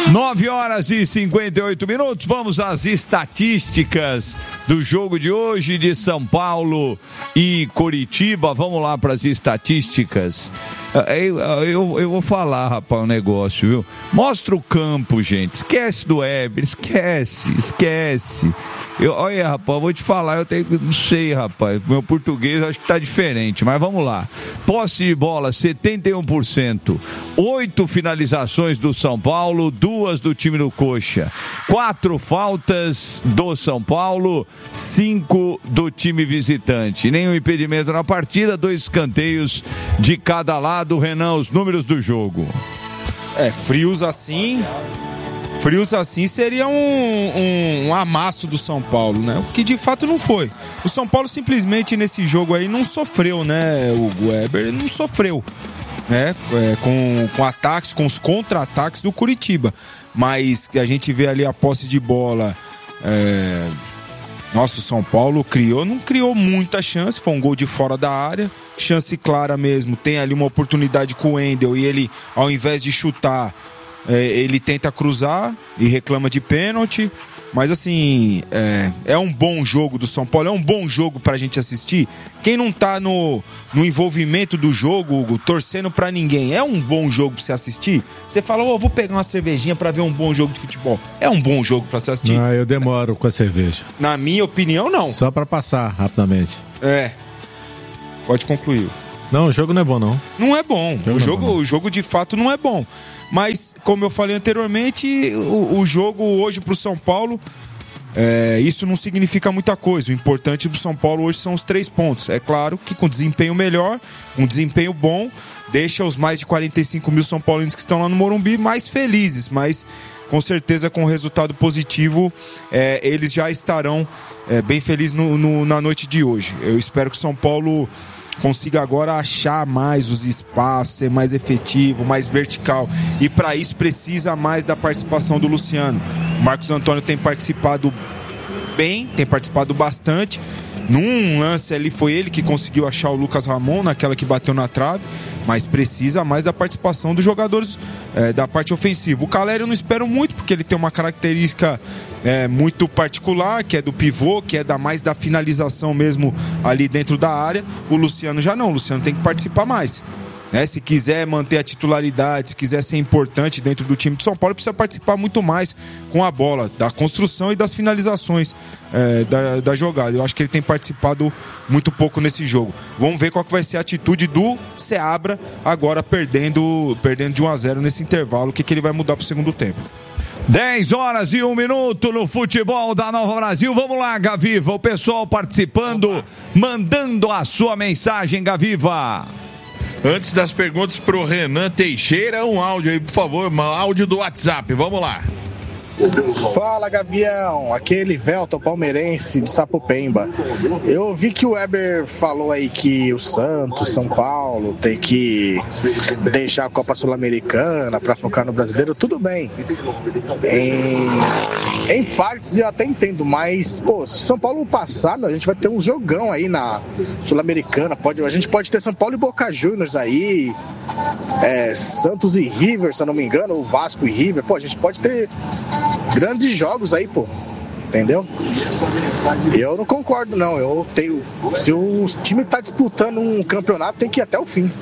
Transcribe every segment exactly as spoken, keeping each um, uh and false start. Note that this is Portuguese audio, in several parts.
nove horas e cinquenta e oito minutos, vamos às estatísticas do jogo de hoje de São Paulo e Coritiba. Vamos lá para as estatísticas. Eu, eu, eu vou falar, rapaz, um negócio, viu? Mostra o campo, gente. Esquece do Weber, esquece, esquece. Eu, olha, rapaz, eu vou te falar, eu tenho, não sei, rapaz, meu português acho que tá diferente, mas vamos lá. Posse de bola, setenta e um por cento. Oito finalizações do São Paulo, duas do time do Coxa. Quatro faltas do São Paulo, cinco do time visitante. Nenhum impedimento na partida, dois escanteios de cada lado. Renan, os números do jogo. É, frios assim... Frios assim seria um, um, um amasso do São Paulo, né? O que de fato não foi. O São Paulo simplesmente nesse jogo aí não sofreu, né? O Weber não sofreu, né? É, com, com ataques, com os contra-ataques do Coritiba. Mas a gente vê ali a posse de bola. É... Nossa, o São Paulo criou, não criou muita chance, foi um gol de fora da área. Chance clara mesmo. Tem ali uma oportunidade com o Wendel e ele, ao invés de chutar, É, ele tenta cruzar e reclama de pênalti. Mas assim, é, é um bom jogo do São Paulo, é um bom jogo pra gente assistir. Quem não tá no, no envolvimento do jogo, Hugo, torcendo pra ninguém, é um bom jogo pra você assistir? Você fala, oh, vou pegar uma cervejinha pra ver um bom jogo de futebol. É um bom jogo pra você assistir? Ah, eu demoro com a cerveja. Na minha opinião, não. Só pra passar rapidamente. É. Pode concluir. Não, o jogo não é bom, não. Não é bom. O jogo, o, jogo é bom, o jogo de fato não é bom. Mas, como eu falei anteriormente, o, o jogo hoje pro São Paulo, é, isso não significa muita coisa. O importante pro São Paulo hoje são os três pontos. É claro que com desempenho melhor, com desempenho bom, deixa os mais de quarenta e cinco mil São Paulinos que estão lá no Morumbi mais felizes. Mas, com certeza, com resultado positivo, é, eles já estarão é, bem felizes no, no, na noite de hoje. Eu espero que o São Paulo consiga agora achar mais os espaços, ser mais efetivo, mais vertical. E para isso precisa mais da participação do Luciano. O Marcos Antônio tem participado bem, tem participado bastante. Num lance ali foi ele que conseguiu achar o Lucas Ramon, naquela que bateu na trave, mas precisa mais da participação dos jogadores é, da parte ofensiva. O Calleri eu não espero muito, porque ele tem uma característica é, muito particular, que é do pivô, que é da, mais da finalização mesmo ali dentro da área. O Luciano já não, o Luciano tem que participar mais. Né? Se quiser manter a titularidade, se quiser ser importante dentro do time de São Paulo, precisa participar muito mais com a bola, da construção e das finalizações é, da, da jogada. Eu acho que ele tem participado muito pouco nesse jogo. Vamos ver qual que vai ser a atitude do Seabra agora perdendo, perdendo de um a zero nesse intervalo. O que, que ele vai mudar para o segundo tempo. dez horas e um minuto no futebol da Nova Brasil. Vamos lá, Gaviva, o pessoal participando, mandando a sua mensagem, Gaviva. Antes das perguntas pro Renan Teixeira, um áudio aí, por favor, um áudio do WhatsApp, vamos lá. Fala, Gavião, aquele Velton palmeirense de Sapopemba. Eu ouvi que o Weber falou aí que o Santos, São Paulo tem que deixar a Copa Sul-Americana para focar no brasileiro. Tudo bem, em, em partes eu até entendo, mas pô, se São Paulo passar, a gente vai ter um jogão aí na Sul-Americana. Pode, a gente pode ter São Paulo e Boca Juniors aí, é, Santos e River, se eu não me engano, o Vasco e River. Pô, a gente pode ter grandes jogos aí, pô. Entendeu? Eu não concordo, não. Eu tenho. Se o time tá disputando um campeonato, tem que ir até o fim.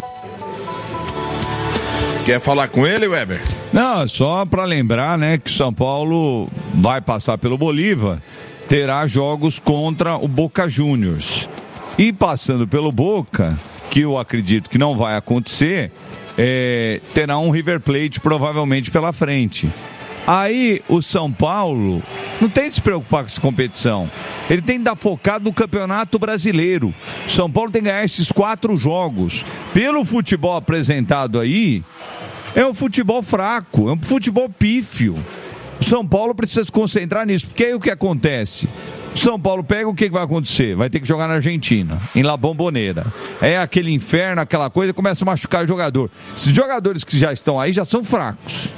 Quer falar com ele, Weber? Não, só para lembrar, né, que o São Paulo vai passar pelo Bolívar, terá jogos contra o Boca Juniors. E passando pelo Boca, que eu acredito que não vai acontecer, é, terá um River Plate provavelmente pela frente. Aí o São Paulo não tem que se preocupar com essa competição. Ele tem que dar focado no Campeonato Brasileiro. O São Paulo tem que ganhar esses quatro jogos. Pelo futebol apresentado aí, é um futebol fraco, é um futebol pífio. O São Paulo precisa se concentrar nisso, porque aí o que acontece? O São Paulo pega, o que vai acontecer? Vai ter que jogar na Argentina, em La Bombonera. É aquele inferno, aquela coisa, começa a machucar o jogador. Esses jogadores que já estão aí já são fracos.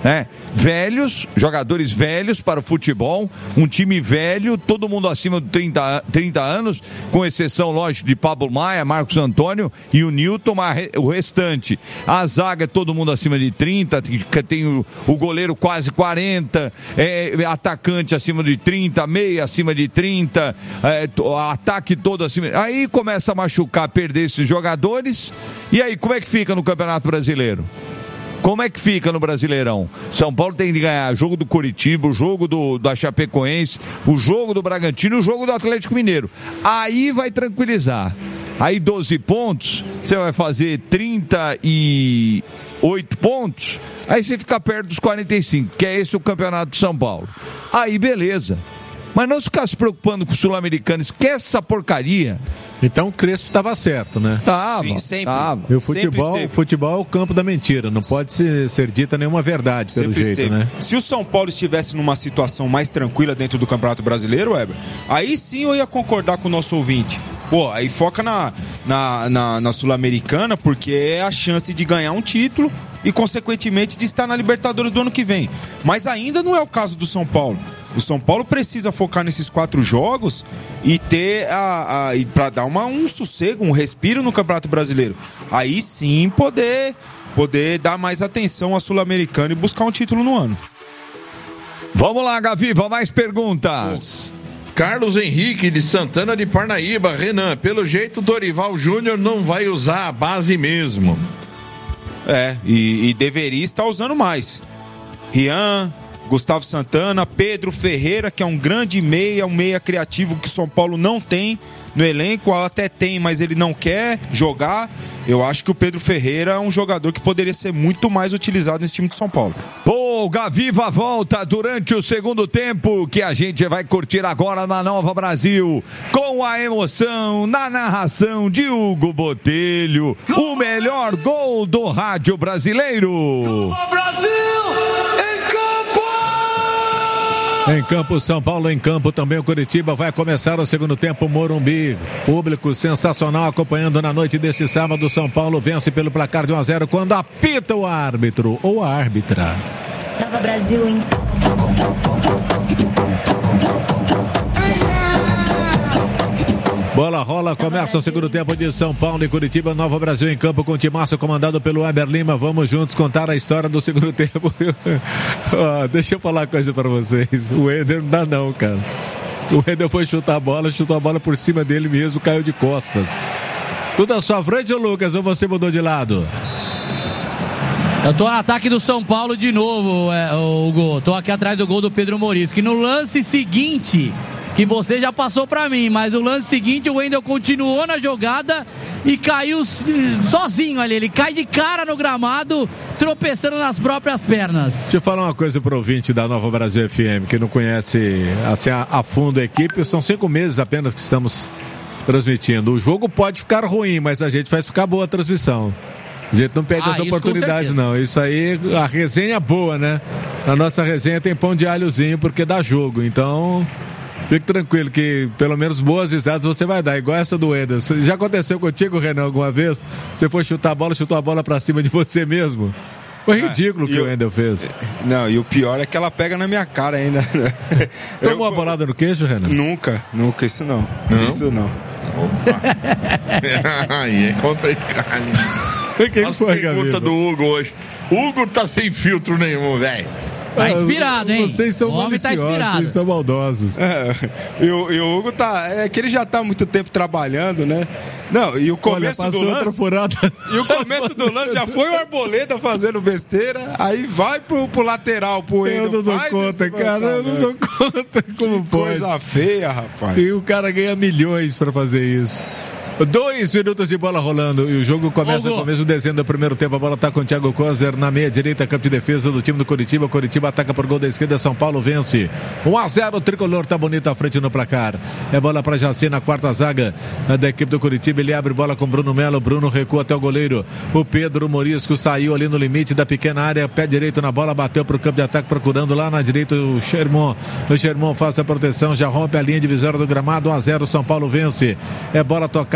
né? Velhos, jogadores velhos para o futebol, um time velho, todo mundo acima de trinta, trinta anos, com exceção, lógico, de Pablo Maia, Marcos Antônio e o Newton, mas o restante. A zaga é todo mundo acima de trinta, tem o, o goleiro quase quarenta, é, atacante acima de trinta, meia acima de trinta, é, ataque todo acima. Aí começa a machucar, perder esses jogadores, e aí como é que fica no Campeonato Brasileiro? Como é que fica no Brasileirão? São Paulo tem que ganhar o jogo do Coritiba, o jogo do, da Chapecoense, o jogo do Bragantino e o jogo do Atlético Mineiro. Aí vai tranquilizar. Aí doze pontos, você vai fazer trinta e oito pontos, aí você fica perto dos quarenta e cinco, que é esse o Campeonato de São Paulo. Aí beleza. Mas não ficar se preocupando com o Sul-Americano, esquece essa porcaria. Então o Crespo estava certo, né? Tava, Sim, sempre. tava. E o futebol, o futebol é o campo da mentira, não pode ser, ser dita nenhuma verdade, pelo Sempre jeito, esteve. né? Se o São Paulo estivesse numa situação mais tranquila dentro do Campeonato Brasileiro, Weber, aí sim eu ia concordar com o nosso ouvinte. Pô, aí foca na, na, na, na Sul-Americana, porque é a chance de ganhar um título e, consequentemente, de estar na Libertadores do ano que vem. Mas ainda não é o caso do São Paulo. O São Paulo precisa focar nesses quatro jogos e ter a, a para dar uma, um sossego, um respiro no Campeonato Brasileiro. Aí sim poder, poder dar mais atenção à Sul-Americana e buscar um título no ano. Vamos lá, Gaviva, mais perguntas. Carlos Henrique de Santana de Parnaíba. Renan, pelo jeito o Dorival Júnior não vai usar a base mesmo. É, e, e deveria estar usando mais. Rian, Gustavo Santana, Pedro Ferreira, que é um grande meia, um meia criativo que o São Paulo não tem no elenco, até tem, mas ele não quer jogar. Eu acho que o Pedro Ferreira é um jogador que poderia ser muito mais utilizado nesse time de São Paulo. O Gaviva volta durante o segundo tempo, que a gente vai curtir agora na Nova Brasil, com a emoção na narração de Hugo Botelho, o melhor gol do rádio brasileiro. Nova Brasil! Em campo, São Paulo em campo, também o Coritiba vai começar o segundo tempo, Morumbi. Público sensacional acompanhando na noite deste sábado. São Paulo vence pelo placar de um a zero quando apita o árbitro ou a árbitra. Nova Brasil em Bola rola, começa o segundo tempo de São Paulo e Curitiba, Nova Brasil em campo com o timaço comandado pelo Weber Lima. Vamos juntos contar a história do segundo tempo. oh, deixa eu falar uma coisa pra vocês. O Eder não dá não, cara. O Eder foi chutar a bola, chutou a bola por cima dele mesmo, caiu de costas. Tudo à sua frente, Lucas, ou você mudou de lado? Eu tô no ataque do São Paulo de novo, é, o gol. Tô aqui atrás do gol do Pedro Maurício, que no lance seguinte, que você já passou pra mim, mas o lance seguinte, o Wendel continuou na jogada e caiu sozinho ali. Ele cai de cara no gramado, tropeçando nas próprias pernas. Deixa eu falar uma coisa pro ouvinte da Nova Brasil F M, que não conhece assim, a, a fundo a equipe. São cinco meses apenas que estamos transmitindo. O jogo pode ficar ruim, mas a gente faz ficar boa a transmissão. A gente não perde ah, as oportunidades, não. Isso aí, a resenha é boa, né? Na nossa resenha tem pão de alhozinho, porque dá jogo. Então, fique tranquilo que pelo menos boas risadas você vai dar, igual essa do Wendel. Já aconteceu contigo, Renan, alguma vez? Você foi chutar a bola, chutou a bola pra cima de você mesmo? Foi ridículo o ah, que o Wendel fez. Não, e o pior é que ela pega na minha cara ainda. Tomou eu, uma bolada no queixo, Renan? Nunca, nunca, isso não. não? Isso não. Opa. Aí é complicado. Quem As perguntas do Hugo hoje. Hugo tá sem filtro nenhum, velho. Tá inspirado, hein? Vocês são o homem tá inspirado. Vocês são maldosos. É, e, o, e o Hugo tá. É que ele já tá há muito tempo trabalhando, né? Não, e o começo Olha, do lance. E o começo do lance já foi o Arboleda fazendo besteira, aí vai pro, pro lateral, pro Wendel. Eu não dou conta, cara. Eu não dou conta como que pode. Coisa feia, rapaz. E o cara ganha milhões pra fazer isso. Dois minutos de bola rolando e o jogo começa no começo do dezembro do primeiro tempo. A bola está com o Thiago Kozer na meia direita, campo de defesa do time do Coritiba. Coritiba ataca por gol da esquerda, São Paulo vence um a zero, o tricolor tá bonito à frente no placar. É bola para Jaci na quarta zaga da equipe do Coritiba. Ele abre bola com Bruno Melo, Bruno recua até o goleiro. O Pedro Morisco saiu ali no limite da pequena área, pé direito na bola, bateu pro campo de ataque procurando lá na direita o Sherman. O Sherman faz a proteção, já rompe a linha divisória do gramado. um a zero, São Paulo vence. É bola tocada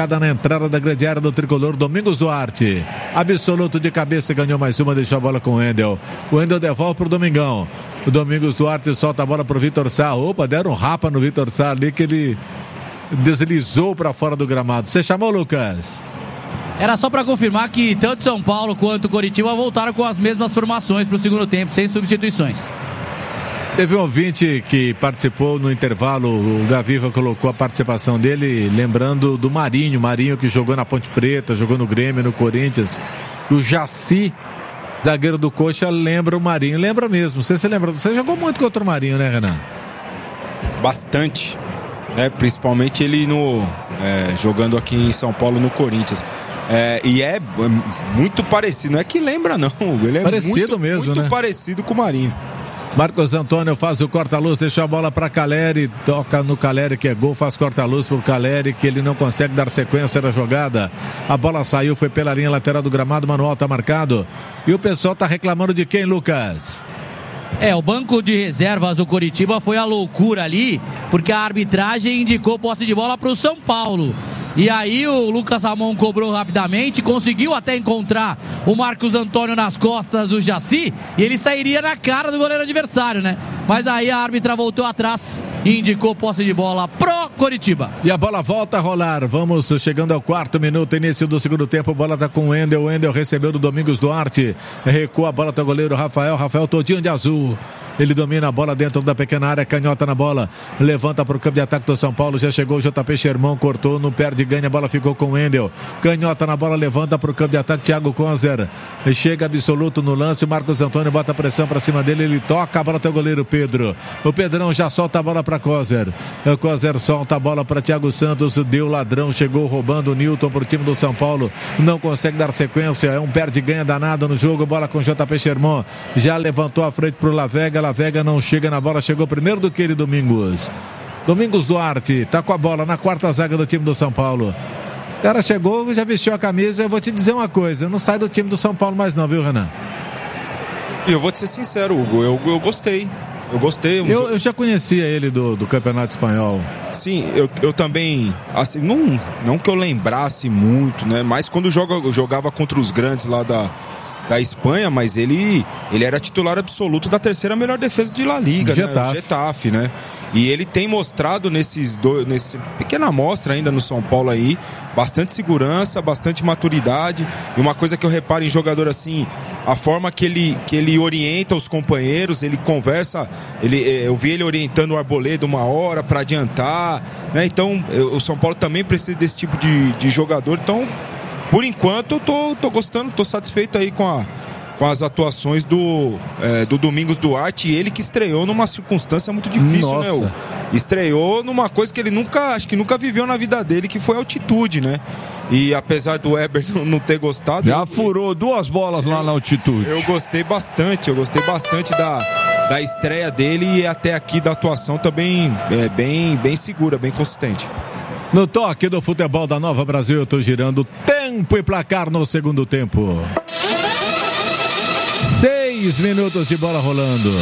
jogada na entrada da grande área do tricolor Domingos Duarte. Absoluto de cabeça, ganhou mais uma, deixou a bola com o Wendel. O Wendel devolve pro Domingão. O Domingos Duarte solta a bola pro Vitor Sá. Opa, deram um rapa no Vitor Sá ali que ele deslizou para fora do gramado. Você chamou, Lucas? Era só para confirmar que tanto São Paulo quanto Coritiba voltaram com as mesmas formações para o segundo tempo, sem substituições. Teve um ouvinte que participou no intervalo, o Gaviva colocou a participação dele, lembrando do Marinho, Marinho que jogou na Ponte Preta, jogou no Grêmio, no Corinthians. O Jaci, zagueiro do Coxa, lembra o Marinho, lembra mesmo. Você se lembra? Você jogou muito contra o Marinho, né, Renan? Bastante, né? Principalmente ele no é, jogando aqui em São Paulo no Corinthians. É, e é muito parecido, não é que lembra não, ele é parecido muito, mesmo, muito né? parecido com o Marinho. Marcos Antônio faz o corta-luz, deixou a bola para Caleri, toca no Caleri que é gol, faz corta-luz pro Caleri que ele não consegue dar sequência na jogada. A bola saiu, foi pela linha lateral do gramado, Manuel tá marcado. E o pessoal tá reclamando de quem, Lucas? É, o banco de reservas do Coritiba foi a loucura ali, porque a arbitragem indicou posse de bola pro São Paulo. E aí o Lucas Ramon cobrou rapidamente, conseguiu até encontrar o Marcos Antônio nas costas do Jaci e ele sairia na cara do goleiro adversário, né? Mas aí a árbitra voltou atrás e indicou posse de bola pro Coritiba. E a bola volta a rolar, vamos chegando ao quarto minuto, início do segundo tempo, a bola tá com o Wendel, o Wendel recebeu do Domingos Duarte, recua a bola, tá o goleiro Rafael, Rafael todinho de azul. Ele domina a bola dentro da pequena área, canhota na bola, levanta para o campo de ataque do São Paulo, já chegou o J P Sherman, cortou, não perde, ganha, a bola ficou com o Wendel, canhota na bola, levanta para o campo de ataque, Thiago Conzer, chega absoluto no lance, Marcos Antônio bota a pressão para cima dele, ele toca a bola até o goleiro Pedro, o Pedrão já solta a bola para Conzer, o Conzer solta a bola para Thiago Santos, deu ladrão, chegou roubando o Newton para o time do São Paulo, não consegue dar sequência, é um perde-ganha danado no jogo, bola com o J P Sherman, já levantou a frente para o Lavega, Vega não chega na bola, chegou primeiro do que ele, Domingos. Domingos Duarte tá com a bola na quarta zaga do time do São Paulo. O cara chegou, já vestiu a camisa. Eu vou te dizer uma coisa, eu não saio do time do São Paulo mais não, viu, Renan? E eu vou te ser sincero, Hugo, eu, eu gostei. Eu gostei. Um eu, jo... eu já conhecia ele do, do Campeonato Espanhol. Sim, eu, eu também, assim, não, não que eu lembrasse muito, né? Mas quando joga, eu jogava contra os grandes lá da... da Espanha, mas ele, ele era titular absoluto da terceira melhor defesa de La Liga, Getafe. né? O Getafe, né? E ele tem mostrado nesses dois, nesse pequena amostra ainda no São Paulo aí, bastante segurança, bastante maturidade. E uma coisa que eu reparo em jogador assim, a forma que ele, que ele orienta os companheiros, ele conversa, ele, eu vi ele orientando o Arboleda uma hora para adiantar, né? Então, eu, o São Paulo também precisa desse tipo de, de jogador, então por enquanto eu tô, tô gostando, tô satisfeito aí com, a, com as atuações do, é, do Domingos Duarte, e ele que estreou numa circunstância muito difícil, Nossa. né? O, estreou numa coisa que ele nunca, acho que nunca viveu na vida dele, que foi altitude, né? E apesar do Weber não ter gostado... Já eu, furou duas bolas lá na altitude. Eu gostei bastante, eu gostei bastante da, da estreia dele e até aqui da atuação também é, bem, bem segura, bem consistente. No toque do futebol da Nova Brasil, eu tô girando tempo e placar no segundo tempo. Seis minutos de bola rolando.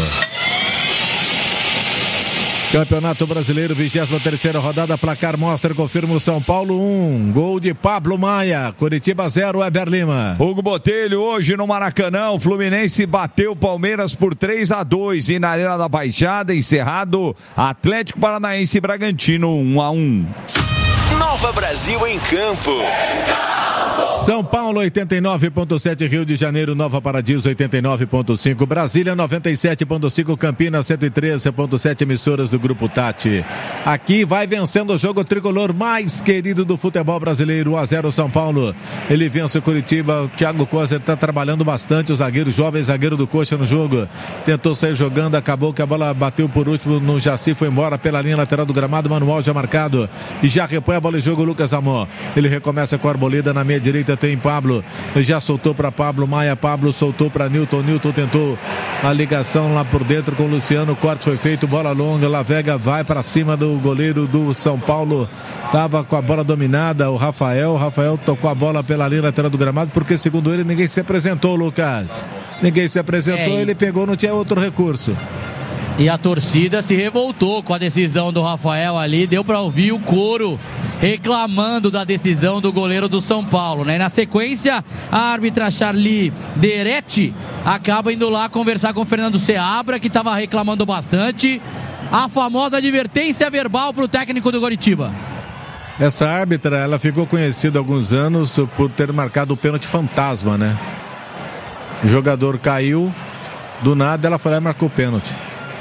Campeonato Brasileiro, vigésima terceira rodada, placar mostra, confirma o São Paulo um, gol de Pablo Maia, Coritiba zero, Weber Lima. Hugo Botelho, hoje no Maracanã, o Fluminense bateu o Palmeiras por três a dois e na Arena da Baixada, encerrado, Atlético Paranaense e Bragantino um a um. Nova Brasil em campo. São Paulo oitenta e nove ponto sete, Rio de Janeiro, Nova Paradiso oitenta e nove ponto cinco, Brasília noventa e sete ponto cinco, Campinas cento e treze ponto sete, emissoras do Grupo Tati. Aqui vai vencendo o jogo tricolor mais querido do futebol brasileiro, um a zero São Paulo. Ele vence o Coritiba, o Thiago Coser está trabalhando bastante, o zagueiro jovem, zagueiro do Coxa no jogo. Tentou sair jogando, acabou que a bola bateu por último no Jaci, foi embora pela linha lateral do gramado, Manuel já marcado. E já repõe a bola em jogo o Lucas Amon. Ele recomeça com a Arboleda na meia direita, tem Pablo, já soltou para Pablo Maia, Pablo soltou para Newton, Newton tentou a ligação lá por dentro com o Luciano, o corte foi feito, bola longa, Lavega vai para cima do goleiro do São Paulo, estava com a bola dominada, o Rafael, o Rafael tocou a bola pela linha lateral do gramado, porque segundo ele ninguém se apresentou, Lucas, ninguém se apresentou, é, ele pegou, não tinha outro recurso. E a torcida se revoltou com a decisão do Rafael ali, deu para ouvir o coro reclamando da decisão do goleiro do São Paulo, né? Na sequência, a árbitra Charlie Deretti acaba indo lá conversar com o Fernando Seabra, que estava reclamando bastante. A famosa advertência verbal para o técnico do Coritiba. Essa árbitra, ela ficou conhecida há alguns anos por ter marcado o pênalti fantasma, né? O jogador caiu, do nada ela foi lá e marcou o pênalti.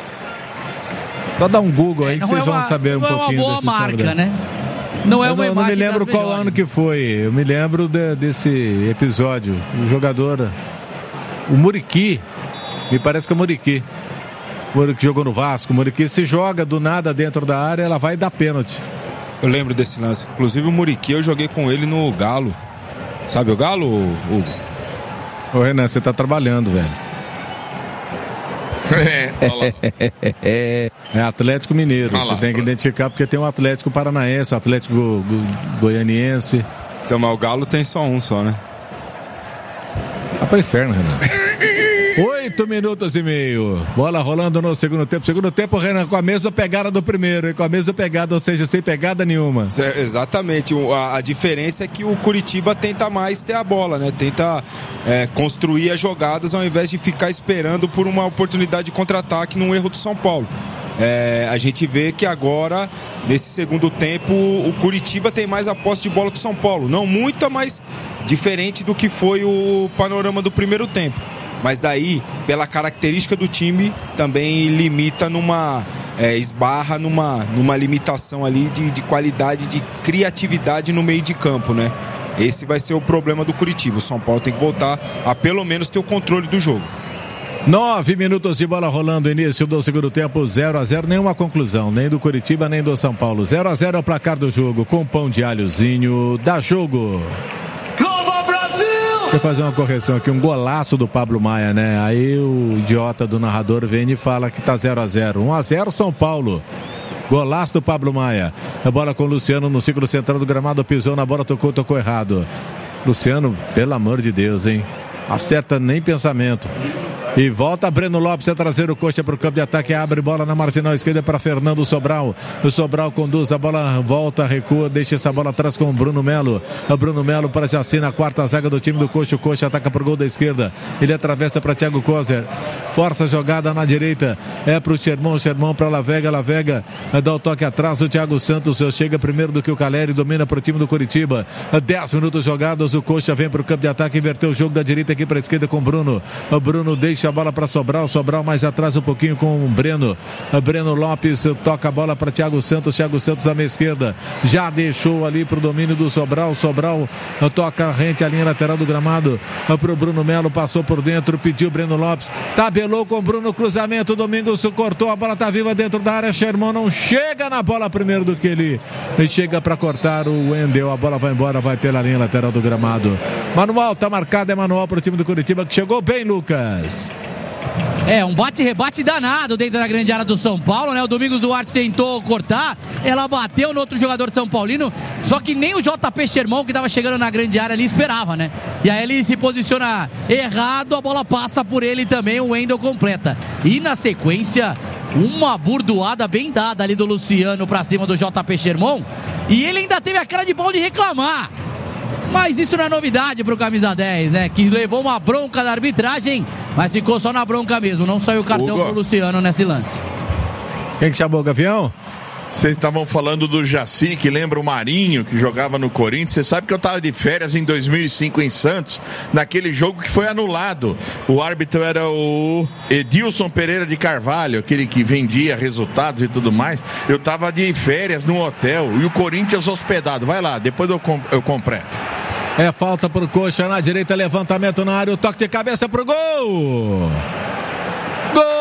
Só dá um Google aí que não vocês é vão uma, saber um não pouquinho é uma boa dessa marca, história. né? Não é eu uma não, não me lembro qual melhores. ano que foi. Eu me lembro de, desse episódio. O jogador, o Muriqui, me parece que é o Muriqui. O Muriqui jogou no Vasco. O Muriqui se joga do nada dentro da área, ela vai dar pênalti. Eu lembro desse lance. Inclusive o Muriqui, eu joguei com ele no Galo. Sabe o Galo, Hugo? Ô Renan, você tá trabalhando, velho. É, olha lá. É Atlético Mineiro. Ah lá, você tem que pronto. identificar porque tem o Atlético Paranaense, o Atlético go, go, Goianiense. Então, mas o Galo tem só um só, né? Vai pro inferno, Renan. Oito minutos e meio. Bola rolando no segundo tempo. Segundo tempo, Renan, com a mesma pegada do primeiro. E com a mesma pegada, ou seja, sem pegada nenhuma. É, exatamente. O, a, a diferença é que o Coritiba tenta mais ter a bola, né? Tenta é, construir as jogadas ao invés de ficar esperando por uma oportunidade de contra-ataque num erro do São Paulo. É, a gente vê que agora, nesse segundo tempo, o Coritiba tem mais a posse de bola que o São Paulo. Não muita, mas diferente do que foi o panorama do primeiro tempo. Mas daí, pela característica do time, também limita numa... É, esbarra numa, numa limitação ali de, de qualidade, de criatividade no meio de campo, né? Esse vai ser o problema do Coritiba. O São Paulo tem que voltar a pelo menos ter o controle do jogo. Nove minutos de bola rolando, início do segundo tempo, zero a zero, nenhuma conclusão, nem do Coritiba, nem do São Paulo. zero a zero é o placar do jogo, com pão de alhozinho, dá jogo. Deixa eu fazer uma correção aqui, um golaço do Pablo Maia, né? Aí o idiota do narrador vem e fala que tá zero a zero. um a zero São Paulo. Golaço do Pablo Maia. A bola com o Luciano no círculo central do gramado, pisou na bola, tocou, tocou errado. Luciano, pelo amor de Deus, hein? Acerta nem pensamento. E volta Breno Lopes a trazer o coxa para o campo de ataque. Abre bola na marginal esquerda para Fernando Sobral. O Sobral conduz a bola, volta, recua, deixa essa bola atrás com o Bruno Melo. O Bruno Melo para Jaci na quarta zaga do time do coxa. O coxa ataca para o gol da esquerda. Ele atravessa para Thiago Kozer. Força a jogada na direita. É para o Sherman. Sherman para Lavega. Lavega dá o toque atrás. O Thiago Santos chega primeiro do que o Caleri. Domina para o time do Coritiba. dez minutos jogados. O coxa vem para o campo de ataque. Inverteu o jogo da direita aqui para a esquerda com o Bruno. O Bruno deixa a bola para Sobral, Sobral mais atrás um pouquinho com o Breno, o Breno Lopes toca a bola para Thiago Santos, Thiago Santos à meia esquerda, já deixou ali para o domínio do Sobral, Sobral toca rente a linha lateral do gramado para o Bruno Melo, passou por dentro, pediu Breno Lopes, tabelou com o Bruno, cruzamento, Domingos cortou, a bola tá viva dentro da área, Sherman não chega na bola primeiro do que ele, ele chega para cortar o Wendel, a bola vai embora, vai pela linha lateral do gramado. Manual, tá marcado, é manual para o time do Coritiba que chegou bem, Lucas. É, um bate-rebate danado dentro da grande área do São Paulo, né? O Domingos Duarte tentou cortar, ela bateu no outro jogador São Paulino, só que nem o J P Sherman, que estava chegando na grande área ali, esperava, né? E aí ele se posiciona errado, a bola passa por ele também, o Wendel completa. E na sequência, uma burdoada bem dada ali do Luciano pra cima do J P Sherman, e ele ainda teve a cara de pau de reclamar. Mas isso não é novidade pro camisa dez, né? Que levou uma bronca da arbitragem, mas ficou só na bronca mesmo. Não saiu o cartão Hugo. pro Luciano nesse lance. Quem que chamou o Gavião? Vocês estavam falando do Jaci, que lembra o Marinho, que jogava no Corinthians. Você sabe que eu estava de férias em dois mil e cinco em Santos, naquele jogo que foi anulado. O árbitro era o Edilson Pereira de Carvalho, aquele que vendia resultados e tudo mais. Eu estava de férias no hotel e o Corinthians hospedado. Vai lá, depois eu, com, eu completo. É falta pro coxa na direita, levantamento na área, o toque de cabeça pro gol! Gol!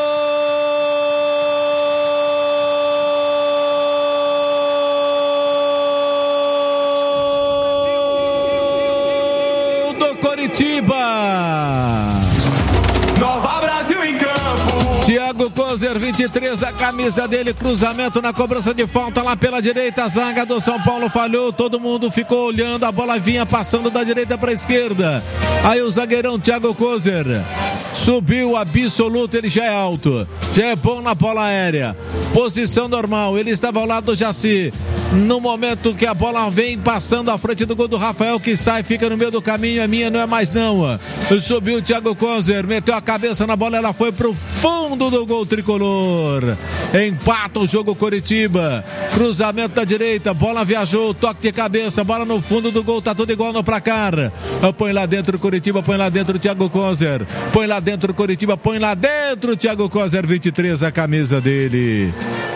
Coritiba! Nova Brasil em campo! Thiago Kozer, vinte e três, a camisa dele, cruzamento na cobrança de falta lá pela direita, a zaga do São Paulo falhou, todo mundo ficou olhando, a bola vinha passando da direita para a esquerda. Aí o zagueirão Thiago Kozer subiu absoluto, ele já é alto, já é bom na bola aérea, posição normal, ele estava ao lado do Jaci, No momento que a bola vem passando à frente do gol do Rafael, que sai, fica no meio do caminho, é minha, não é mais não. Subiu o Thiago Kozer, meteu a cabeça na bola, ela foi pro fundo do gol tricolor. Empata o jogo Coritiba. Cruzamento da direita, bola viajou, toque de cabeça, bola no fundo do gol, tá tudo igual no placar. Põe lá dentro Coritiba, põe lá dentro o Thiago Kozer. Põe lá dentro Coritiba, põe lá dentro o Thiago Kozer, vinte e três a camisa dele.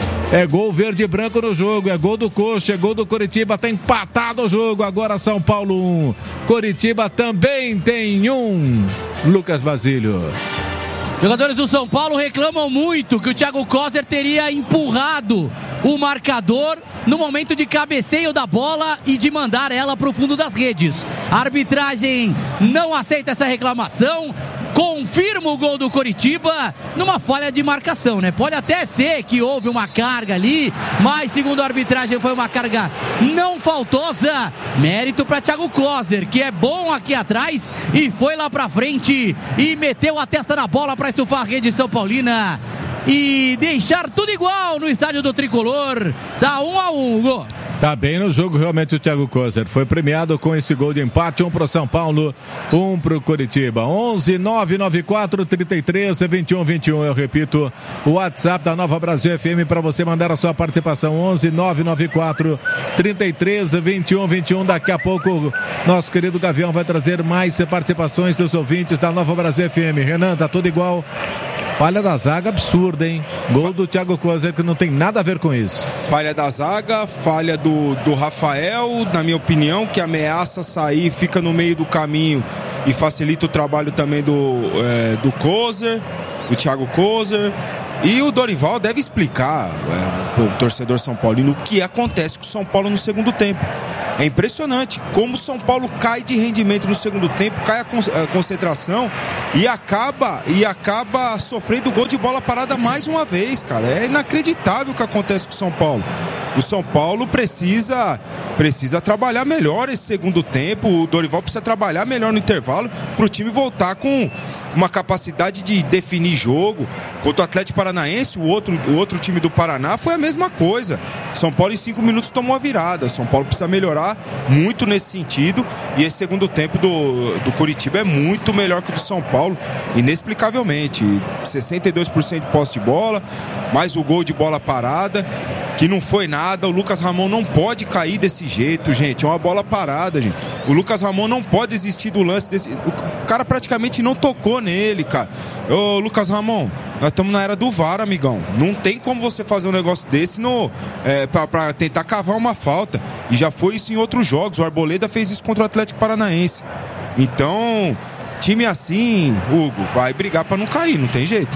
É gol verde e branco no jogo, é gol do Coxa, é gol do Coritiba, tá empatado o jogo, agora São Paulo um, Coritiba também tem um. Lucas Basílio. Jogadores do São Paulo reclamam muito que o Thiago Kozer teria empurrado o marcador no momento de cabeceio da bola e de mandar ela para o fundo das redes. A arbitragem não aceita essa reclamação, confirma o gol do Coritiba numa falha de marcação, né? Pode até ser que houve uma carga ali, mas segundo a arbitragem foi uma carga não faltosa. Mérito para Thiago Kozer, que é bom aqui atrás e foi lá para frente e meteu a testa na bola para estufar a rede São Paulina e deixar tudo igual no estádio do Tricolor. Dá um a um, gol. Tá bem no jogo realmente o Thiago Kozer. Foi premiado com esse gol de empate. Um pro São Paulo, um pro Coritiba. onze nove nove quatro, trinta e três, vinte e um, vinte e um. Eu repito, o WhatsApp da Nova Brasil F M para você mandar a sua participação. onze nove nove quatro, trinta e três, vinte e um, vinte e um. Daqui a pouco, nosso querido Gavião vai trazer mais participações dos ouvintes da Nova Brasil F M. Renan, tá tudo igual. Falha da zaga absurda, hein? Gol do Thiago Kozer que não tem nada a ver com isso. Falha da zaga, falha do, do Rafael, na minha opinião, que ameaça sair, fica no meio do caminho e facilita o trabalho também do, é, do Kozer, do Thiago Kozer. E o Dorival deve explicar é, para o torcedor São Paulino o que acontece com o São Paulo no segundo tempo. É impressionante como o São Paulo cai de rendimento no segundo tempo, cai a, con- a concentração e acaba, e acaba sofrendo gol de bola parada mais uma vez, cara. É inacreditável o que acontece com o São Paulo. O São Paulo precisa, precisa trabalhar melhor esse segundo tempo. O Dorival precisa trabalhar melhor no intervalo para o time voltar com uma capacidade de definir jogo. Contra o Atlético Paranaense, o outro, o outro time do Paraná, foi a mesma coisa. São Paulo em cinco minutos tomou a virada. São Paulo precisa melhorar muito nesse sentido. E esse segundo tempo do, do Coritiba é muito melhor que o do São Paulo, inexplicavelmente. sessenta e dois por cento de posse de bola, mais o gol de bola parada, que não foi nada. O Lucas Ramon não pode cair desse jeito, gente. É uma bola parada, gente. O Lucas Ramon não pode desistir do lance desse. O cara praticamente não tocou nele, cara. Ô, Lucas Ramon, nós estamos na era do V A R, amigão. Não tem como você fazer um negócio desse no, é, pra, pra tentar cavar uma falta. E já foi isso em outros jogos. O Arboleda fez isso contra o Atlético Paranaense. Então, time assim, Hugo, vai brigar pra não cair, não tem jeito.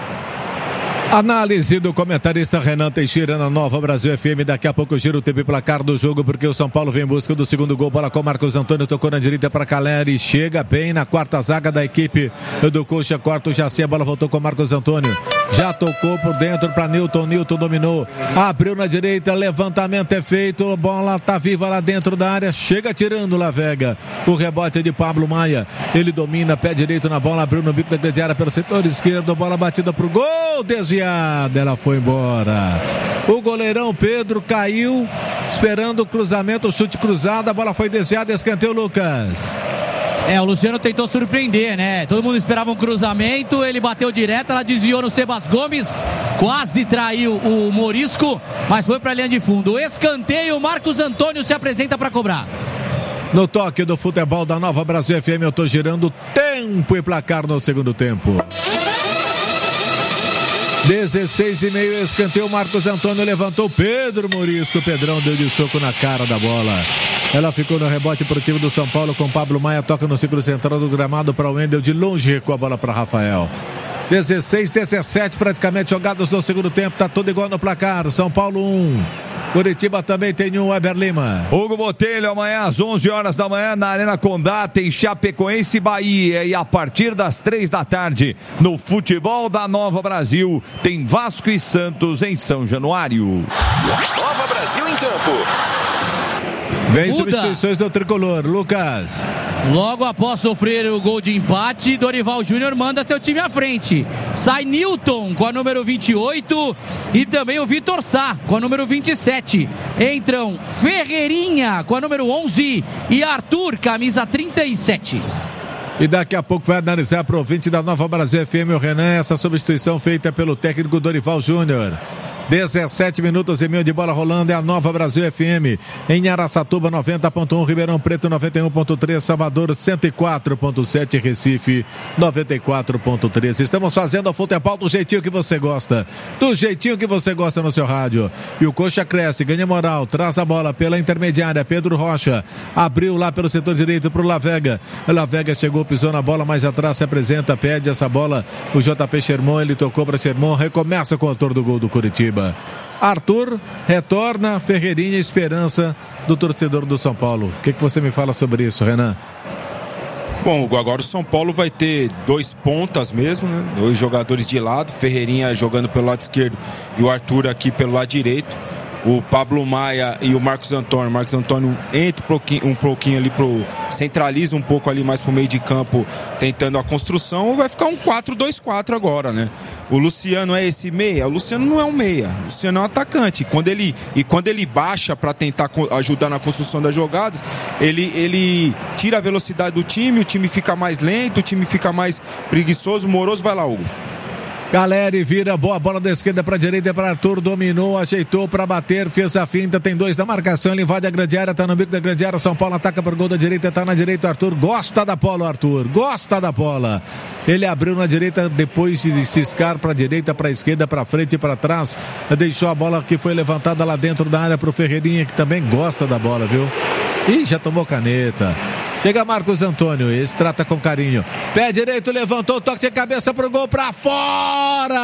Análise do comentarista Renan Teixeira na Nova Brasil F M. Daqui a pouco gira o T V placar do jogo, porque o São Paulo vem em busca do segundo gol. Bola com Marcos Antônio, tocou na direita para Caleri, chega bem na quarta zaga da equipe do Coxa, corta o Jaci, a bola voltou com Marcos Antônio, já tocou por dentro para Nilton, Nilton dominou, abriu na direita, levantamento é feito, a bola tá viva lá dentro da área, chega tirando La Vega, o rebote é de Pablo Maia, ele domina, pé direito na bola, abriu no bico da grande área pelo setor esquerdo, bola batida pro gol, desviado. Ela foi embora. O goleirão Pedro caiu, esperando o cruzamento, o chute cruzado, a bola foi desviada, escanteio, Lucas. É, o Luciano tentou surpreender, né? Todo mundo esperava um cruzamento, ele bateu direto, ela desviou no Sebas Gomes, quase traiu o Morisco, mas foi para a linha de fundo. Escanteio, Marcos Antônio se apresenta para cobrar. No toque do futebol da Nova Brasil F M, eu tô girando tempo e placar no segundo tempo. dezesseis e meio, escanteio, Marcos Antônio levantou, Pedro Morisco, Pedrão deu de soco na cara da bola. Ela ficou no rebote pro time do São Paulo com Pablo Maia, toca no círculo central do gramado para o Wendel, de longe recua a bola para Rafael. dezesseis, dezessete praticamente jogados no segundo tempo, tá tudo igual no placar. São Paulo um, Coritiba também tem um, Weber Lima. Hugo Botelho, amanhã às onze horas da manhã na Arena Condá tem Chapecoense e Bahia, e a partir das três da tarde no futebol da Nova Brasil tem Vasco e Santos em São Januário. Nova Brasil em campo. Vem Muda. Substituições do tricolor, Lucas. Logo após sofrer o gol de empate, Dorival Júnior manda seu time à frente. Sai Newton com a número vinte e oito e também o Vitor Sá com a número vinte e sete. Entram Ferreirinha com a número onze e Arthur, camisa trinta e sete. E daqui a pouco vai analisar para o ouvinte da Nova Brasil F M, o Renan, essa substituição feita pelo técnico Dorival Júnior. dezessete minutos e meio de bola rolando, é a Nova Brasil F M em Araçatuba noventa ponto um, Ribeirão Preto noventa e um ponto três, Salvador cento e quatro ponto sete, Recife noventa e quatro ponto três. Estamos fazendo o futebol do jeitinho que você gosta, do jeitinho que você gosta no seu rádio. E o Coxa cresce, ganha moral, traz a bola pela intermediária, Pedro Rocha abriu lá pelo setor direito para o Lavega. O Lavega chegou, pisou na bola, mais atrás se apresenta, pede essa bola o J P Sherman, ele tocou para Sherman, recomeça com o autor do gol do Curitiba. Arthur retorna, Ferreirinha, esperança do torcedor do São Paulo. O que, que você me fala sobre isso, Renan? Bom, agora o São Paulo vai ter dois pontas mesmo, né? Dois jogadores de lado, Ferreirinha jogando pelo lado esquerdo e o Arthur aqui pelo lado direito. O Pablo Maia e o Marcos Antônio. O Marcos Antônio entra um pouquinho, um pouquinho ali pro. Centraliza um pouco ali mais pro meio de campo, tentando a construção. Vai ficar um quatro dois quatro agora, né? O Luciano é esse meia? O Luciano não é um meia. O Luciano é um atacante. Quando ele, e quando ele baixa para tentar ajudar na construção das jogadas, ele, ele tira a velocidade do time, o time fica mais lento, o time fica mais preguiçoso. Moroso, vai lá, Hugo. Galera, e vira boa bola da esquerda para a direita para Arthur, dominou, ajeitou para bater, fez a finta, tem dois da marcação, ele invade a grande área, tá no bico da grande área, São Paulo ataca para o gol da direita, tá na direita, Arthur gosta da bola, Arthur, gosta da bola, ele abriu na direita, depois de ciscar para a direita, para a esquerda, para frente e para trás, deixou a bola que foi levantada lá dentro da área para o Ferreirinha, que também gosta da bola, viu? Ih, já tomou caneta. Chega Marcos Antônio, esse trata com carinho. Pé direito, levantou, toque de cabeça pro gol, pra fora!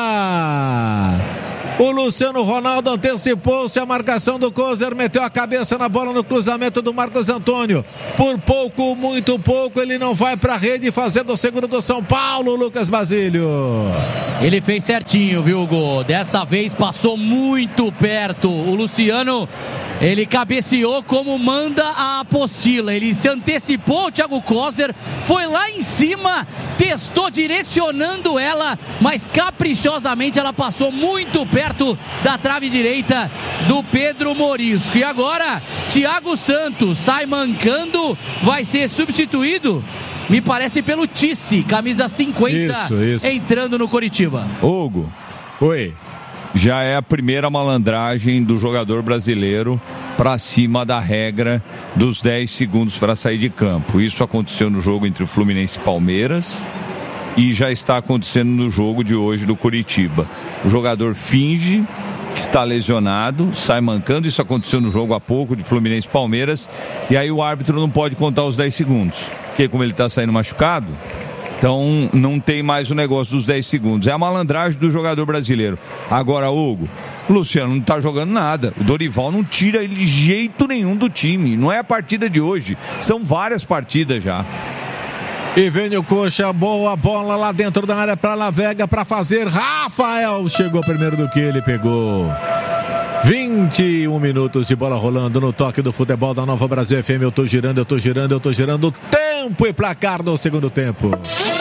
O Luciano Ronaldo antecipou-se a marcação do Kozer, meteu a cabeça na bola no cruzamento do Marcos Antônio. Por pouco, muito pouco, ele não vai pra rede, fazendo o segundo do São Paulo, Lucas Basílio. Ele fez certinho, viu, Gol? Dessa vez passou muito perto. O Luciano, ele cabeceou como manda a apostila. Ele se antecipou, o Thiago Kozer foi lá em cima, testou direcionando ela, mas caprichosamente ela passou muito perto da trave direita do Pedro Morisco. E agora, Thiago Santos sai mancando, vai ser substituído, me parece, pelo Tice, camisa cinquenta, isso, isso. entrando no Coritiba. Hugo. Oi. Já é a primeira malandragem do jogador brasileiro para cima da regra dos dez segundos para sair de campo. Isso aconteceu no jogo entre o Fluminense e Palmeiras e já está acontecendo no jogo de hoje do Coritiba. O jogador finge que está lesionado, sai mancando. Isso aconteceu no jogo há pouco de Fluminense e Palmeiras, e aí o árbitro não pode contar os dez segundos, porque como ele está saindo machucado, então não tem mais o negócio dos dez segundos. É a malandragem do jogador brasileiro. Agora, Hugo, o Luciano não está jogando nada. O Dorival não tira ele de jeito nenhum do time. Não é a partida de hoje, são várias partidas já. E vem o Coxa, boa bola lá dentro da área para Lavega para fazer. Rafael chegou primeiro do que ele pegou. vinte e um minutos de bola rolando no toque do futebol da Nova Brasil F M. Eu tô girando, eu tô girando, eu tô girando. Tempo e placar no segundo tempo.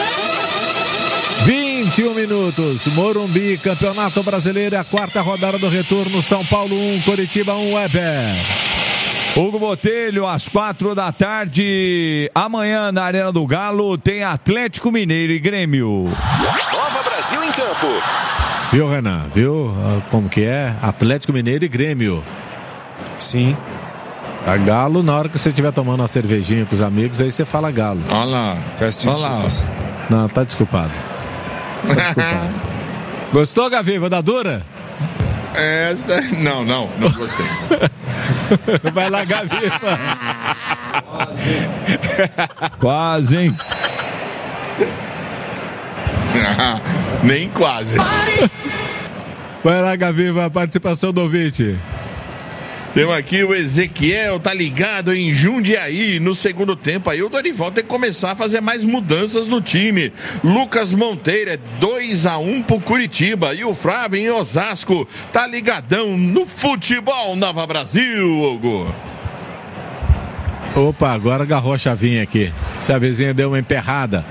vinte e um minutos. Morumbi, Campeonato Brasileiro, a quarta rodada do retorno. São Paulo um, Coritiba um, Weber. Hugo Botelho, às quatro da tarde, amanhã na Arena do Galo, tem Atlético Mineiro e Grêmio. Nova Brasil em campo. Viu, Renan? Viu como que é? Atlético Mineiro e Grêmio. Sim. A Galo, na hora que você estiver tomando uma cervejinha com os amigos, aí você fala Galo. Olha lá. Peço desculpas. Não, tá desculpado. Tá desculpado. Gostou, Gaviva, da dura? Essa... Não, não, não gostei. Vai lá, Gaviva. Quase, hein? Nem quase. Vai lá, Gaviva, a participação do ouvinte. Temos aqui o Ezequiel, tá ligado em Jundiaí no segundo tempo. Aí o Dorival tem que começar a fazer mais mudanças no time. Lucas Monteiro é dois a um pro Curitiba. E o Flávio em Osasco tá ligadão no futebol Nova Brasil, Hugo. Opa, agora agarrou a chavinha aqui. Chavezinha deu uma emperrada.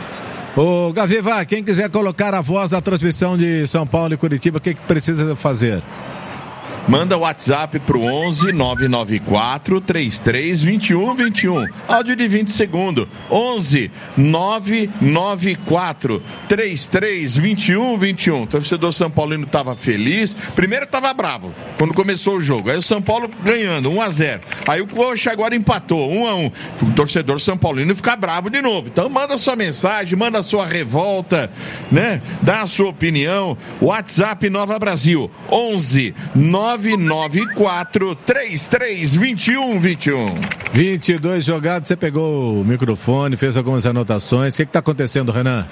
Ô, Gaviva, quem quiser colocar a voz da transmissão de São Paulo e Curitiba, o que, que precisa fazer? Manda o WhatsApp pro onze nove nove quatro três três dois um dois um. Áudio de vinte segundos. onze nove nove quatro três três dois um dois um. O torcedor São Paulino estava feliz. Primeiro estava bravo quando começou o jogo. Aí o São Paulo ganhando um a zero. Aí o Coxa agora empatou um a um. O torcedor São Paulino fica bravo de novo. Então manda sua mensagem, manda sua revolta, né? Dá a sua opinião. WhatsApp Nova Brasil onze nove nove quatro três três dois um dois um. vinte e dois jogados, você pegou o microfone, fez algumas anotações. O que está acontecendo, Renan?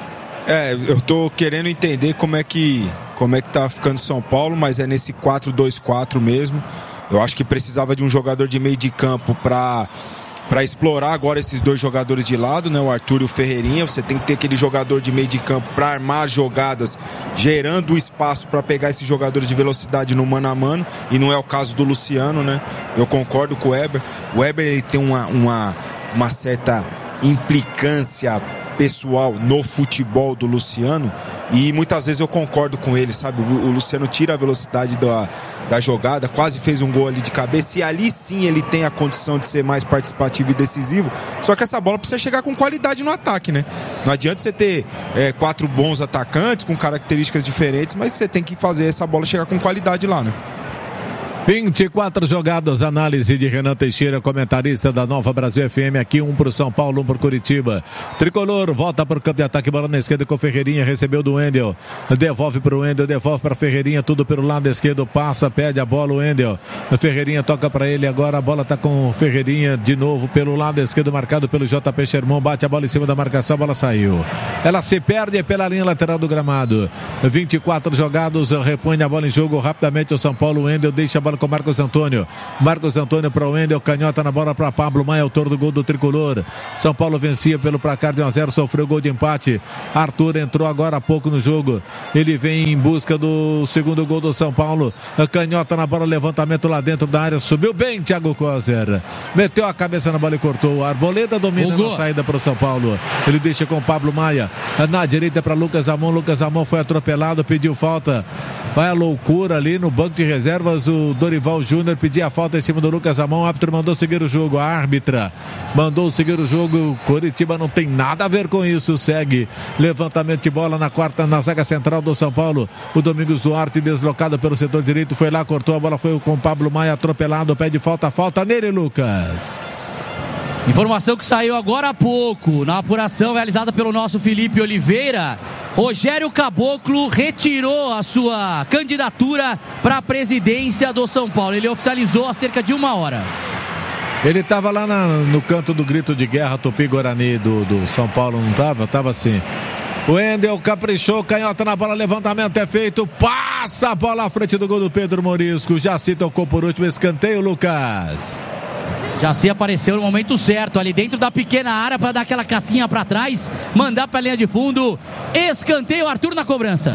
É, eu tô querendo entender como é que como é que tá ficando São Paulo, mas é nesse quatro dois quatro mesmo. Eu acho que precisava de um jogador de meio de campo para para explorar agora esses dois jogadores de lado, né? O Arthur e o Ferreirinha. Você tem que ter aquele jogador de meio de campo para armar jogadas, gerando espaço para pegar esses jogadores de velocidade no mano a mano, e não é o caso do Luciano, né? Eu concordo com o Weber. O Weber, ele tem uma, uma, uma certa implicância pessoal no futebol do Luciano, e muitas vezes eu concordo com ele, sabe? O, o Luciano tira a velocidade da, da jogada, quase fez um gol ali de cabeça, e ali sim ele tem a condição de ser mais participativo e decisivo, só que essa bola precisa chegar com qualidade no ataque, né? Não adianta você ter é, quatro bons atacantes com características diferentes, mas você tem que fazer essa bola chegar com qualidade lá, né? vinte e quatro jogados, análise de Renan Teixeira, comentarista da Nova Brasil F M, aqui um pro São Paulo, um pro Curitiba. Tricolor volta pro campo de ataque, bola na esquerda com o Ferreirinha, recebeu do Wendel, devolve pro Wendel, devolve pra Ferreirinha, tudo pelo lado esquerdo, passa, pede a bola o Wendel, o Ferreirinha toca pra ele, agora a bola tá com o Ferreirinha de novo pelo lado esquerdo, marcado pelo J P Sherman, bate a bola em cima da marcação, a bola saiu, ela se perde pela linha lateral do gramado. Vinte e quatro jogados, repõe a bola em jogo rapidamente o São Paulo, o Wendel deixa a bola com Marcos Antônio, Marcos Antônio para o Wendel, canhota na bola para Pablo Maia, autor do gol do Tricolor. São Paulo vencia pelo placar de um a zero, sofreu gol de empate. Arthur entrou agora há pouco no jogo, ele vem em busca do segundo gol do São Paulo, canhota na bola, levantamento lá dentro da área, subiu bem Thiago Kozer, meteu a cabeça na bola e cortou. A Arboleda domina na saída para o São Paulo, ele deixa com Pablo Maia na direita para Lucas Amon, Lucas Amon foi atropelado, pediu falta, vai a loucura ali no banco de reservas, o Dorival Júnior pedia a falta em cima do Lucas Amon, o árbitro mandou seguir o jogo, a árbitra mandou seguir o jogo, Coritiba não tem nada a ver com isso, segue levantamento de bola na quarta, na zaga central do São Paulo, o Domingos Duarte deslocado pelo setor direito, foi lá, cortou a bola, foi com o Pablo Maia atropelado, pede falta, falta nele, Lucas. Informação que saiu agora há pouco, na apuração realizada pelo nosso Felipe Oliveira, Rogério Caboclo retirou a sua candidatura para a presidência do São Paulo. Ele oficializou há cerca de uma hora. Ele estava lá na, no canto do grito de guerra Tupi-Guarani do, do São Paulo, não estava? Estava assim. O Wendel caprichou, canhota na bola, levantamento é feito, passa a bola à frente do gol do Pedro Morisco. Jaci tocou por último, escanteio, Lucas. Jaci apareceu no momento certo, ali dentro da pequena área, para dar aquela casquinha para trás, mandar para a linha de fundo. Escanteio, Arthur na cobrança.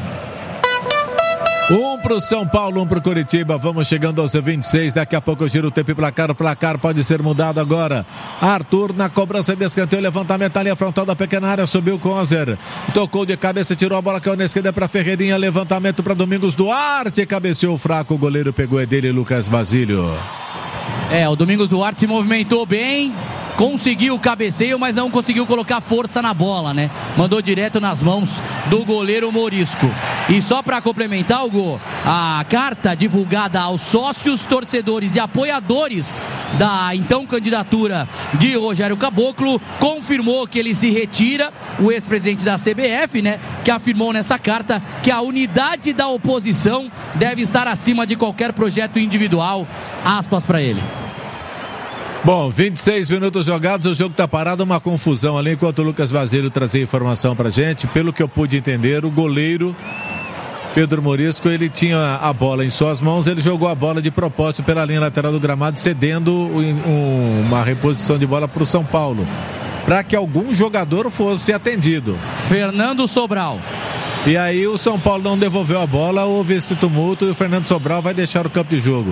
Um pro São Paulo, um pro Curitiba. Vamos chegando aos vinte e seis. Daqui a pouco eu giro o tempo e placar. O placar pode ser mudado agora. Arthur na cobrança de escanteio. Levantamento ali, a frontal da pequena área. Subiu Kozer. Tocou de cabeça, tirou a bola, caiu na esquerda para Ferreirinha. Levantamento para Domingos Duarte. Cabeceou fraco. O goleiro pegou, é dele, Lucas Basílio. É, o Domingos Duarte se movimentou bem, conseguiu o cabeceio, mas não conseguiu colocar força na bola, né? Mandou direto nas mãos do goleiro Morisco. E só para complementar, Hugo, a carta divulgada aos sócios, torcedores e apoiadores da então candidatura de Rogério Caboclo confirmou que ele se retira, o ex-presidente da C B F, né? Que afirmou nessa carta que a unidade da oposição deve estar acima de qualquer projeto individual. Aspas para ele. Bom, vinte e seis minutos jogados, o jogo tá parado, uma confusão ali, enquanto o Lucas Basílio trazia informação pra gente. Pelo que eu pude entender, o goleiro Pedro Morisco, ele tinha a bola em suas mãos, ele jogou a bola de propósito pela linha lateral do gramado, cedendo um, uma reposição de bola pro São Paulo, para que algum jogador fosse atendido. Fernando Sobral. E aí o São Paulo não devolveu a bola, houve esse tumulto e o Fernando Sobral vai deixar o campo de jogo.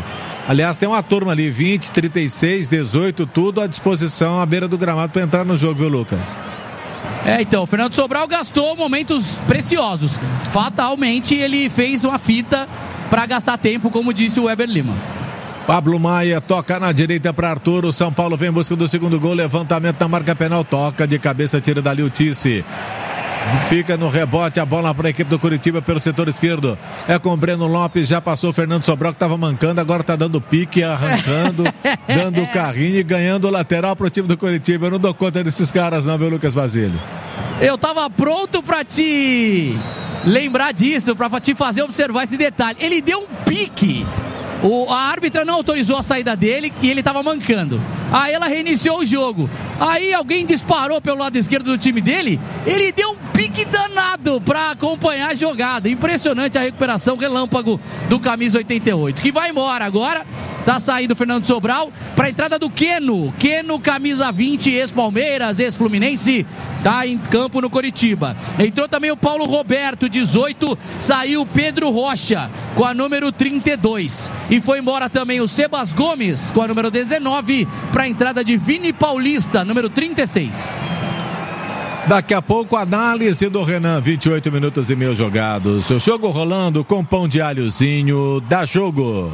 Aliás, tem uma turma ali, vinte, trinta e seis, dezoito, tudo à disposição à beira do gramado para entrar no jogo, viu, Lucas? É, então, o Fernando Sobral gastou momentos preciosos. Fatalmente, ele fez uma fita para gastar tempo, como disse o Weber Lima. Pablo Maia toca na direita para Arthur. O São Paulo vem em busca do segundo gol. Levantamento na marca penal. Toca de cabeça, tira dali o Tice. Fica no rebote a bola para a equipe do Curitiba pelo setor esquerdo. É com o Breno Lopes. Já passou o Fernando Sobral, que estava mancando. Agora está dando pique, arrancando, dando carrinho e ganhando o lateral para o time do Curitiba. Eu não dou conta desses caras, não, viu, Lucas Basílio? Eu tava pronto para te lembrar disso, para te fazer observar esse detalhe. Ele deu um pique. O, a árbitra não autorizou a saída dele e ele estava mancando. Aí ela reiniciou o jogo. Aí alguém disparou pelo lado esquerdo do time dele. Ele deu um pique danado para acompanhar a jogada. Impressionante a recuperação relâmpago do camisa oitenta e oito, que vai embora agora. Tá saindo o Fernando Sobral para a entrada do Queno. Queno, camisa vinte, ex-Palmeiras, ex-Fluminense, tá em campo no Coritiba. Entrou também o Paulo Roberto, dezoito. Saiu Pedro Rocha com a número trinta e dois. E foi embora também o Sebas Gomes com a número dezenove para a entrada de Vini Paulista, número trinta e seis. Daqui a pouco, análise do Renan, vinte e oito minutos e meio jogados. O jogo rolando com pão de alhozinho. Dá jogo.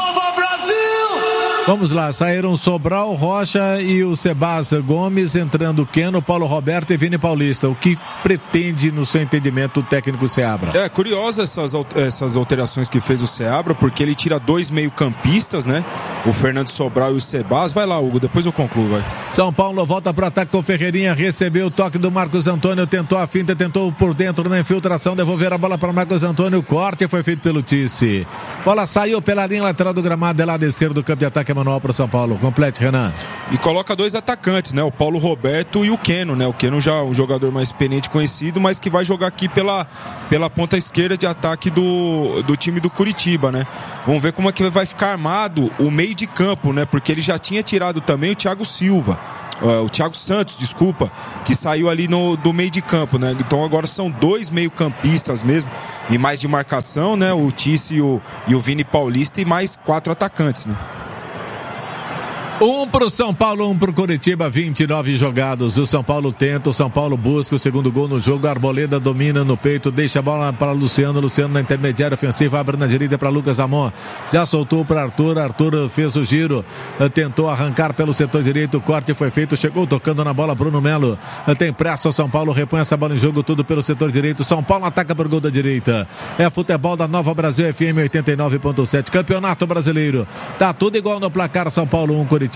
Vamos lá, saíram Sobral, Rocha e o Sebas Gomes, entrando Queno, Paulo Roberto e Vini Paulista. O que pretende, no seu entendimento, o técnico Seabra? É curiosa essas, essas alterações que fez o Seabra, porque ele tira dois meio-campistas, né? O Fernando Sobral e o Sebas. Vai lá, Hugo, depois eu concluo, vai. São Paulo volta para o ataque com o Ferreirinha, recebeu o toque do Marcos Antônio, tentou a finta, tentou por dentro na infiltração, devolver a bola para Marcos Antônio, o corte foi feito pelo Tice. Bola saiu pela linha lateral do gramado, é lado esquerdo do campo de ataque manual para o São Paulo. Complete, Renan. E coloca dois atacantes, né? O Paulo Roberto e o Queno, né? O Queno já é um jogador mais experiente, conhecido, mas que vai jogar aqui pela, pela ponta esquerda de ataque do, do time do Curitiba, né? Vamos ver como é que vai ficar armado o meio de campo, né? Porque ele já tinha tirado também o Thiago Silva. Uh, o Thiago Santos, desculpa, que saiu ali no, do meio de campo, né? Então agora são dois meio-campistas mesmo, e mais de marcação, né? O Tice e o, e o Vini Paulista, e mais quatro atacantes, né? Um pro São Paulo, um pro Curitiba, vinte e nove jogados. O São Paulo tenta, o São Paulo busca o segundo gol no jogo. Arboleda domina no peito, deixa a bola para Luciano. Luciano na intermediária ofensiva, abre na direita para Lucas Amon. Já soltou para Arthur. Arthur fez o giro, tentou arrancar pelo setor direito. O corte foi feito, chegou tocando na bola. Bruno Melo tem pressa. O São Paulo repõe essa bola em jogo, tudo pelo setor direito. São Paulo ataca por gol da direita. É futebol da Nova Brasil F M oitenta e nove ponto sete. Campeonato Brasileiro. Tá tudo igual no placar. São Paulo um, Curitiba